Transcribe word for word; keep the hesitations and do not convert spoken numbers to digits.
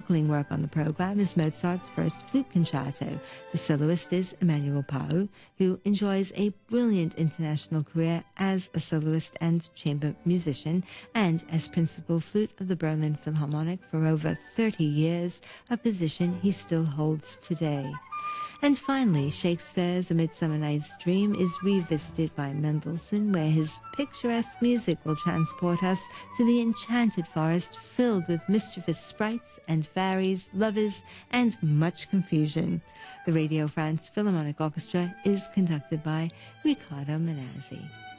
sparkling work on the program is Mozart's first flute concerto. The soloist is Emmanuel Pau, who enjoys a brilliant international career as a soloist and chamber musician, and as principal flute of the Berlin Philharmonic for over thirty years, a position he still holds today. And finally, Shakespeare's A Midsummer Night's Dream is revisited by Mendelssohn, where his picturesque music will transport us to the enchanted forest filled with mischievous sprites and fairies, lovers, and much confusion. The Radio France Philharmonic Orchestra is conducted by Riccardo Manazzi.